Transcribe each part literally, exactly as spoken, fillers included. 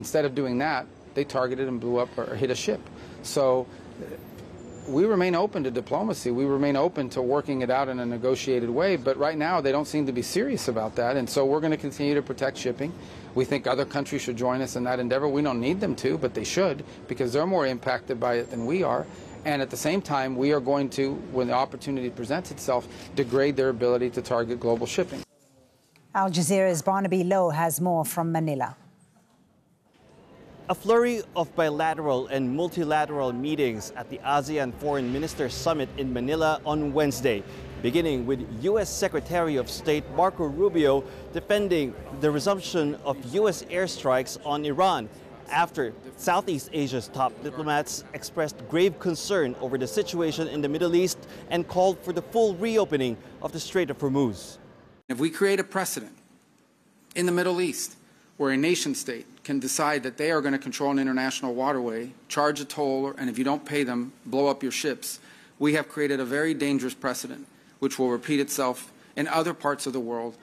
Instead of doing that, they targeted and blew up or hit a ship. So we remain open to diplomacy. We remain open to working it out in a negotiated way. But right now, they don't seem to be serious about that. And so we're going to continue to protect shipping. We think other countries should join us in that endeavor. We don't need them to, but they should, because they're more impacted by it than we are. And at the same time, we are going to, when the opportunity presents itself, degrade their ability to target global shipping. Al Jazeera's Barnaby Lowe has more from Manila. A flurry of bilateral and multilateral meetings at the ASEAN Foreign Ministers Summit in Manila on Wednesday, beginning with U S Secretary of State Marco Rubio defending the resumption of U S airstrikes on Iran after Southeast Asia's top diplomats expressed grave concern over the situation in the Middle East and called for the full reopening of the Strait of Hormuz. If we create a precedent in the Middle East where a nation state can decide that they are going to control an international waterway, charge a toll, and if you don't pay them, blow up your ships, we have created a very dangerous precedent, which will repeat itself in other parts of the world.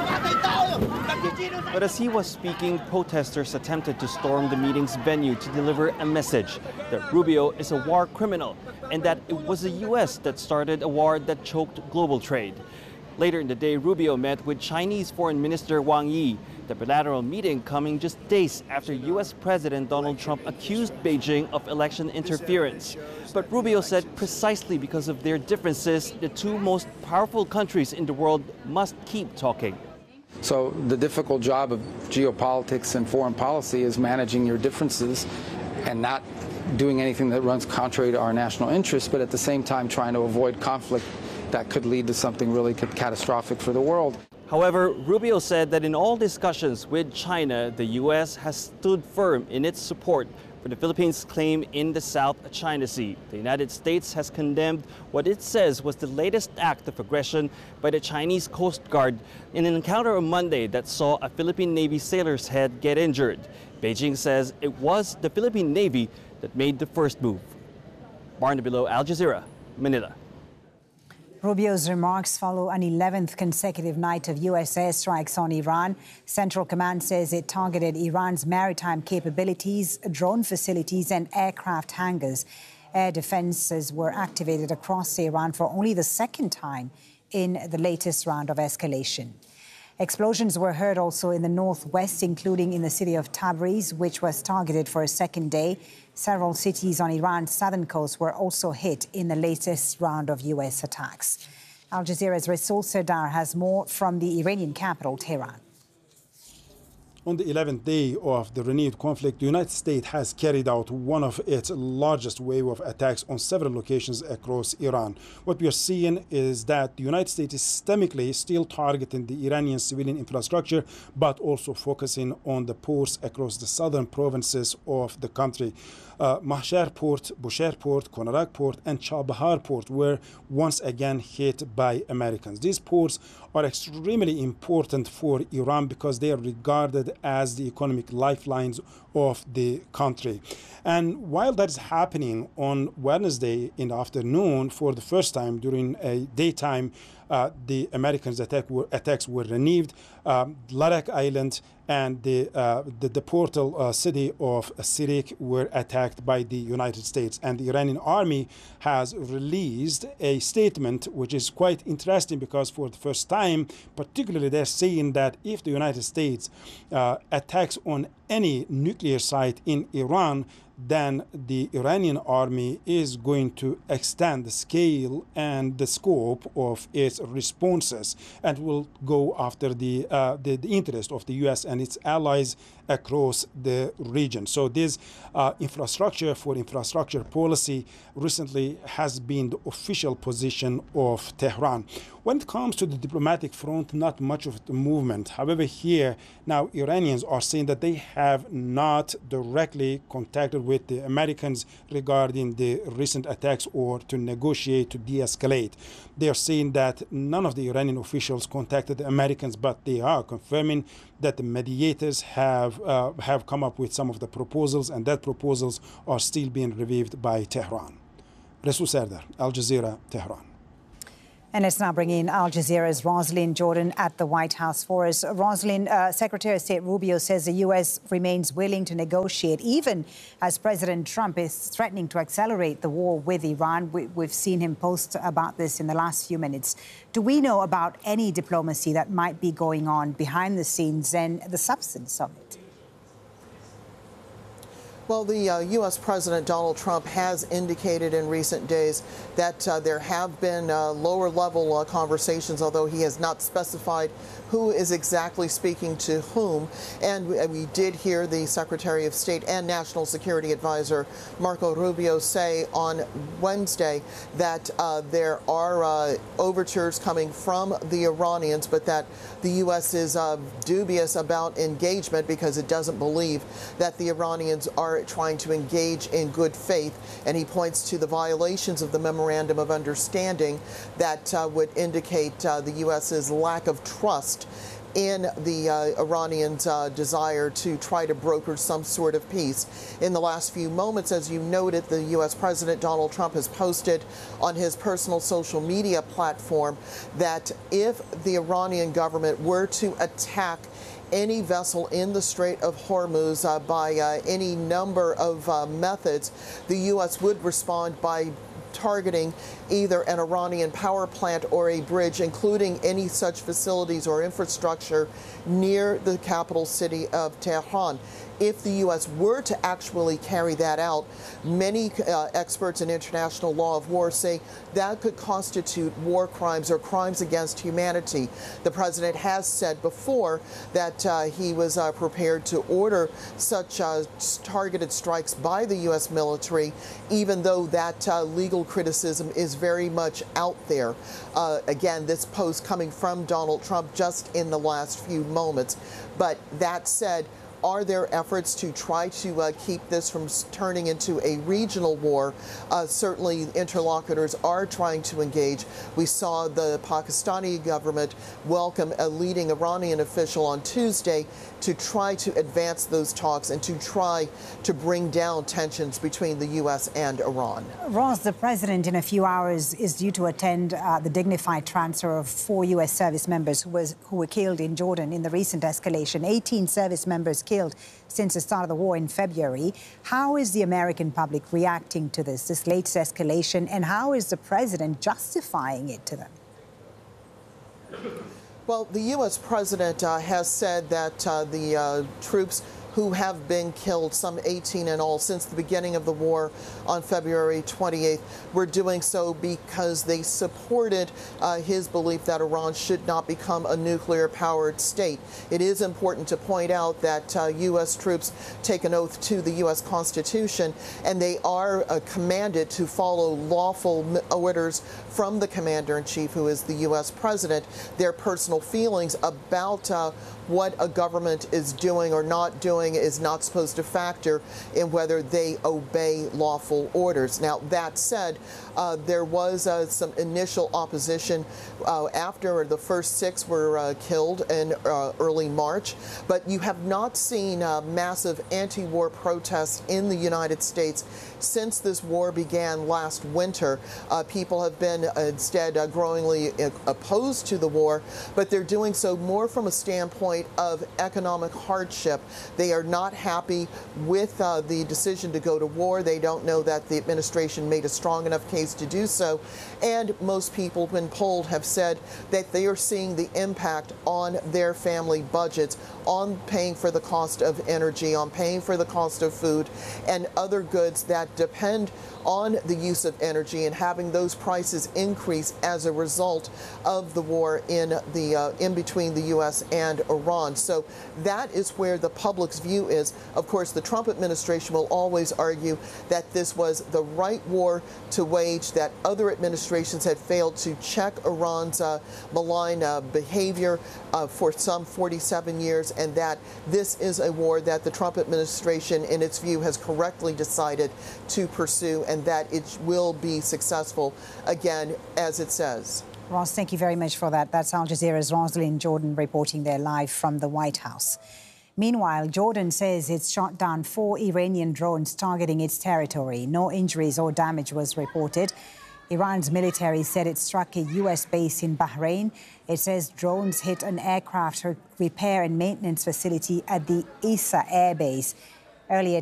But as he was speaking, protesters attempted to storm the meeting's venue to deliver a message that Rubio is a war criminal and that it was the U S that started a war that choked global trade. Later in the day, Rubio met with Chinese Foreign Minister Wang Yi, the bilateral meeting coming just days after U S President Donald Trump accused Beijing of election interference. But Rubio said precisely because of their differences, the two most powerful countries in the world must keep talking. So the difficult job of geopolitics and foreign policy is managing your differences and not doing anything that runs contrary to our national interests, but at the same time trying to avoid conflict that could lead to something really catastrophic for the world. However, Rubio said that in all discussions with China, the U S has stood firm in its support for the Philippines' claim in the South China Sea. The United States has condemned what it says was the latest act of aggression by the Chinese Coast Guard in an encounter on Monday that saw a Philippine Navy sailor's head get injured. Beijing says it was the Philippine Navy that made the first move. Barnaby Lowe, Al Jazeera, Manila. Rubio's remarks follow an eleventh consecutive night of U S airstrikes on Iran. Central Command says it targeted Iran's maritime capabilities, drone facilities and aircraft hangars. Air defenses were activated across Iran for only the second time in the latest round of escalation. Explosions were heard also in the northwest, including in the city of Tabriz, which was targeted for a second day. Several cities on Iran's southern coast were also hit in the latest round of U S attacks. Al Jazeera's Rasul Serdar has more from the Iranian capital, Tehran. On the eleventh day of the renewed conflict, the United States has carried out one of its largest wave of attacks on several locations across Iran. What we are seeing is that the United States is systemically still targeting the Iranian civilian infrastructure, but also focusing on the ports across the southern provinces of the country. Uh, Mahshar Port, Bushehr Port, Konarak Port, and Chabahar Port were once again hit by Americans. These ports are extremely important for Iran because they are regarded as the economic lifelines of the country. And while that is happening on Wednesday in the afternoon, for the first time during a daytime, uh, the Americans' attack were, attacks were renewed. Um, Larak Island and the, uh, the, the portal uh, city of Sirik were attacked by the United States. And the Iranian army has released a statement which is quite interesting because for the first time, particularly they're saying that if the United States uh, attacks on any nuclear site in Iran, then the Iranian army is going to extend the scale and the scope of its responses and will go after the, uh, the, the interest of the U S and its allies across the region. So this uh, infrastructure for infrastructure policy recently has been the official position of Tehran. When it comes to the diplomatic front, not much of the movement. However, here now Iranians are saying that they have not directly contacted with the Americans regarding the recent attacks or to negotiate, to de-escalate. They are saying that none of the Iranian officials contacted the Americans, but they are confirming that the mediators have uh, have come up with some of the proposals, and that proposals are still being reviewed by Tehran. Rasul Serdar, Al Jazeera, Tehran. And let's now bring in Al Jazeera's Rosalind Jordan at the White House for us. Rosalind, uh, Secretary of State Rubio says the U S remains willing to negotiate, even as President Trump is threatening to accelerate the war with Iran. We, we've seen him post about this in the last few minutes. Do we know about any diplomacy that might be going on behind the scenes and the substance of it? Well, the uh, U S President Donald Trump has indicated in recent days that uh, there have been uh, lower-level uh, conversations, although he has not specified who is exactly speaking to whom. And we, we did hear the Secretary of State and National Security Advisor Marco Rubio say on Wednesday that uh, there are uh, overtures coming from the Iranians, but that the U S is uh, dubious about engagement because it doesn't believe that the Iranians are trying to engage in good faith. And he points to the violations of the Memorandum of Understanding that uh, would indicate uh, the U S's lack of trust in the uh, Iranians' uh, desire to try to broker some sort of peace. In the last few moments, as you noted, the U S President Donald Trump has posted on his personal social media platform that if the Iranian government were to attack any vessel in the Strait of Hormuz uh, by uh, any number of uh, methods, the U S would respond by targeting either an Iranian power plant or a bridge, including any such facilities or infrastructure near the capital city of Tehran. If the U S were to actually carry that out, many uh, experts in international law of war say that could constitute war crimes or crimes against humanity. The president has said before that uh, he was uh, prepared to order such uh, targeted strikes by the U S military, even though that uh, legal criticism is very much out there. Uh, again, this post coming from Donald Trump just in the last few moments. But that said, are there efforts to try to uh, keep this from turning into a regional war? Uh, certainly, interlocutors are trying to engage. We saw the Pakistani government welcome a leading Iranian official on Tuesday to try to advance those talks and to try to bring down tensions between the U S and Iran. Ross, the president in a few hours is due to attend uh, the dignified transfer of four U S service members who, was, who were killed in Jordan in the recent escalation. eighteen service members killed since the start of the war in February. How is the American public reacting to this, this latest escalation, and how is the president justifying it to them? Well, the U S president uh, has said that uh, the uh, troops who have been killed, some eighteen in all, since the beginning of the war on February twenty-eighth, were doing so because they supported uh, his belief that Iran should not become a nuclear-powered state. It is important to point out that uh, U S troops take an oath to the U S Constitution, and they are uh, commanded to follow lawful orders from the commander-in-chief, who is the U S president. Their personal feelings about uh, what a government is doing or not doing is not supposed to factor in whether they obey lawful orders. Now, that said, uh, there was uh, some initial opposition uh, after the first six were uh, killed in uh, early March, but you have not seen uh, massive anti-war protests in the United States since this war began last winter. Uh, people have been uh, instead uh, growingly uh, opposed to the war, but they're doing so more from a standpoint of economic hardship. They are not happy with uh, the decision to go to war. They don't know that the administration made a strong enough case to do so. And most people, when polled, have said that they are seeing the impact on their family budgets, on paying for the cost of energy, on paying for the cost of food, and other goods that depend on the use of energy, and having those prices increase as a result of the war in the uh, in between the U S and Iran. So that is where the public's view is. Of course, the Trump administration will always argue that this was the right war to wage, that other administrations had failed to check Iran's uh, malign uh, behavior uh, for some forty-seven years, and that this is a war that the Trump administration, in its view, has correctly decided to pursue, and that it will be successful, again, as it says. Ross, thank you very much for that. That's Al Jazeera's Rosalind Jordan reporting there live from the White House. Meanwhile, Jordan says it's shot down four Iranian drones targeting its territory. No injuries or damage was reported. Iran's military said it struck a U S base in Bahrain. It says drones hit an aircraft repair and maintenance facility at the Issa Air Base. Earlier